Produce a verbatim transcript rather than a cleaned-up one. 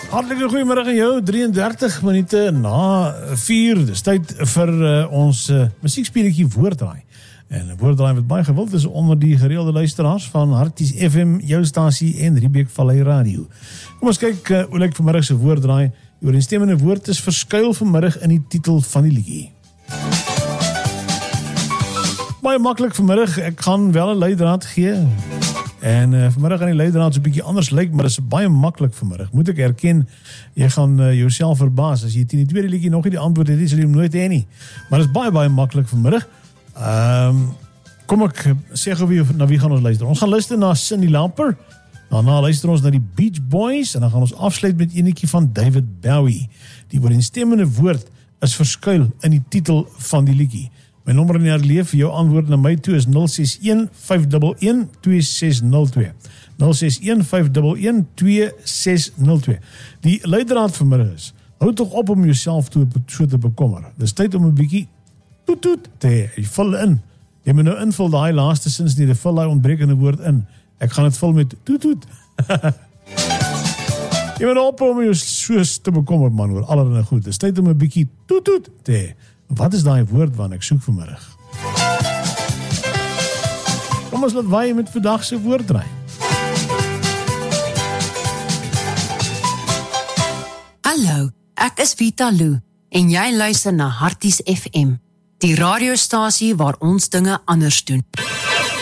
Hartelike goeiemiddag aan jou, drieëndertig minute na vier, dis tyd vir uh, ons uh, musiekspeletjie Woorddraai. En Woorddraai wat baie gewild is onder die gereelde luisteraars van Harties F M, jou stasie en Riebeek Vallei Radio. Kom ons kyk uh, hoe lyk vanmiddag se Woorddraai. Die ooreenstemmende woord is verskuil vanmiddag in die titel van die liedjie. Baie maklik vanmiddag, ek gaan wel 'n leidraad gee. En uh, vanmiddag gaan die leidraad so 'n bietjie anders lyk, maar dit is baie maklik vanmiddag. Moet ek erken, jy gaan uh, jouself verbaas. As jy teen die tweede liedjie nog nie die antwoord het, sal jy hom nooit hê nie. Maar dit is baie, baie maklik vanmiddag. Ehm um, kom ek sê gou wie, na wie gaan ons luister. Ons gaan luister na Cyndi Lauper. Daarna luister ons na die Beach Boys en dan gaan ons afsluit met enetjie van David Bowie. Die ooreenstemmende woord is verskuil in die titel van die liedjie. My nommer in die herleef vir jou antwoord na my toe is nul ses een vyf een een twee ses nul twee. nul ses een vyf een een twee ses nul twee. Die leidraad vanmiddag is, hou toch op om jouself toe so te bekommer. Dis tyd om 'n bietjie toet toet te hê. Jy vul in. Jy moet nou invul daai laaste sins nie, jy vul daai ontbrekende woord in. Ek gaan dit vul met toet toet. Jy moet op om jou so te bekommer, man, oor allerlei goed. Dis tyd om 'n bietjie toet toet te hê. Wat is daai woord wat ek soek vanmiddag? Kom ons laat waai met vandag se woorddraai. Hallo, ek is Vita Lou en jy luister na Harties F M, die radiostasie waar ons dinge anders doen.